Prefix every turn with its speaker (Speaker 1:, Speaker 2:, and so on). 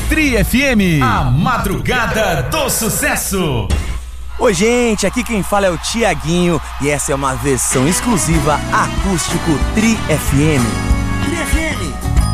Speaker 1: Tri FM, a madrugada do sucesso.
Speaker 2: Oi gente, aqui quem fala é o Tiaguinho e essa é uma versão exclusiva acústico Tri FM.